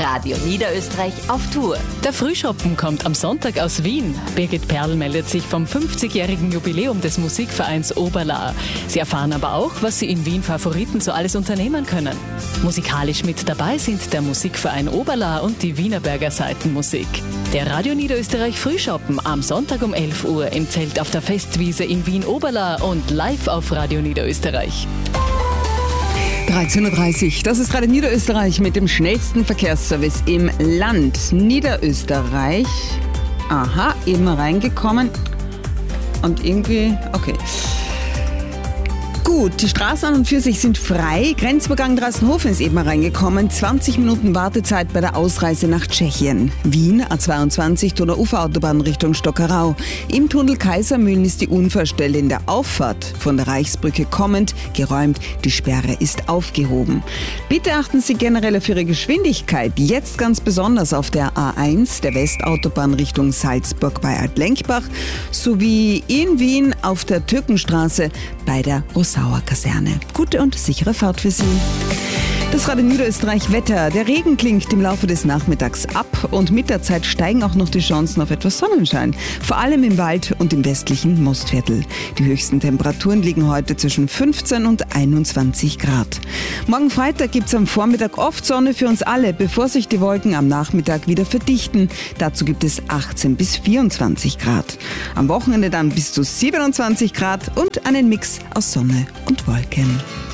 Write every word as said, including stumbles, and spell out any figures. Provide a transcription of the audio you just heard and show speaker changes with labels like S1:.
S1: Radio Niederösterreich auf Tour.
S2: Der Frühschoppen kommt am Sonntag aus Wien. Birgit Perl meldet sich vom fünfzigjährigen Jubiläum des Musikvereins Oberlahr. Sie erfahren aber auch, was Sie in Wien Favoriten so alles unternehmen können. Musikalisch mit dabei sind der Musikverein Oberlahr und die Wienerberger Seitenmusik. Der Radio Niederösterreich Frühschoppen am Sonntag um elf Uhr im Zelt auf der Festwiese in Wien-Oberlahr und live auf Radio Niederösterreich.
S3: dreizehn Uhr dreißig, das ist Radio Niederösterreich mit dem schnellsten Verkehrsservice im Land. Niederösterreich, aha, eben reingekommen und irgendwie, okay. Gut, die Straßen an und für sich sind frei. Grenzübergang Dreißenhofen ist eben reingekommen. zwanzig Minuten Wartezeit bei der Ausreise nach Tschechien. Wien, A zweiundzwanzig, Donau-Ufer-Autobahn Richtung Stockerau. Im Tunnel Kaisermühlen ist die Unfallstelle in der Auffahrt von der Reichsbrücke kommend geräumt. Die Sperre ist aufgehoben. Bitte achten Sie generell auf Ihre Geschwindigkeit. Jetzt ganz besonders auf der A eins, der Westautobahn Richtung Salzburg bei Altlenkbach, sowie in Wien auf der Türkenstraße bei der Rossauer Kaserne. Gute und sichere Fahrt für Sie. Das Radio Niederösterreich Wetter. Der Regen klingt im Laufe des Nachmittags ab und mit der Zeit steigen auch noch die Chancen auf etwas Sonnenschein. Vor allem im Wald und im westlichen Mostviertel. Die höchsten Temperaturen liegen heute zwischen fünfzehn und einundzwanzig Grad. Morgen Freitag gibt es am Vormittag oft Sonne für uns alle, bevor sich die Wolken am Nachmittag wieder verdichten. Dazu gibt es achtzehn bis vierundzwanzig Grad. Am Wochenende dann bis zu siebenundzwanzig Grad und einen Mix aus Sonne und Wolken.